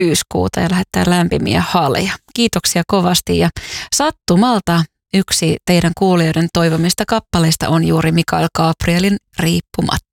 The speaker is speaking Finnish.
syyskuuta ja lähettää lämpimiä haleja. Kiitoksia kovasti ja sattumalta yksi teidän kuulijoiden toivomista kappaleista on juuri Mikael Gabrielin Riippumatta.